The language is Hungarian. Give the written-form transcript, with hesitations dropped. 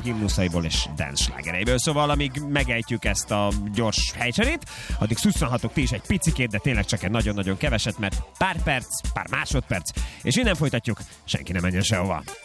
himnuszaiból és dance slágereiből. Szóval amíg megejtjük ezt a gyors helycserét, addig szusszanhatok ti is egy picikét, de tényleg csak egy nagyon-nagyon keveset, mert pár perc, pár másodperc, és innen folytatjuk, senki nem menjen sehova.